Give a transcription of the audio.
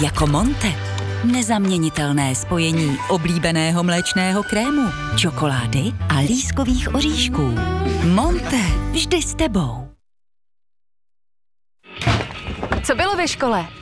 jako Monte. Nezaměnitelné spojení oblíbeného mléčného krému, čokolády a lískových oříšků. Monte, vždy s tebou. Co bylo ve škole?